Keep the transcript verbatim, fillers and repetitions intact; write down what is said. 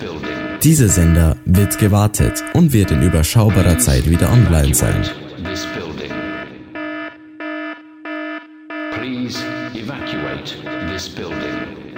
Dieser Sender wird gewartet und wird in überschaubarer Zeit wieder online sein. Please evacuate this building.